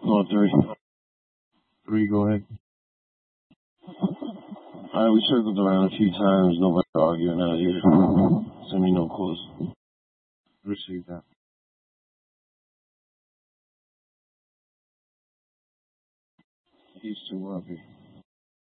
Oh, three. Three, go ahead. Alright, we circled around a few times. Nobody arguing out here. Send me no calls. Receive that. He's too happy.